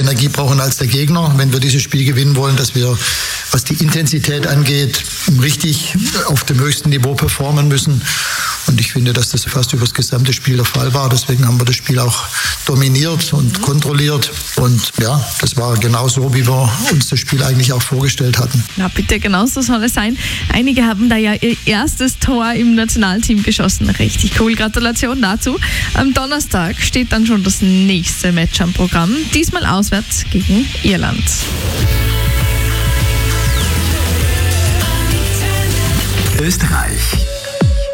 Energie brauchen als der Gegner, wenn wir dieses Spiel gewinnen wollen, dass wir, was die Intensität angeht, richtig auf dem höchsten Niveau performen müssen. Und ich finde, dass das fast über das gesamte Spiel der Fall war. Deswegen haben wir das Spiel auch dominiert und kontrolliert. Und ja, das war genau so, wie wir uns das Spiel eigentlich auch vorgestellt hatten. Na bitte, genau so soll es sein. Einige haben da ja ihr erstes Tor im Nationalteam geschossen. Richtig cool, Gratulation dazu. Am Donnerstag steht dann schon das nächste Match am Programm. Diesmal auswärts gegen Irland. Österreich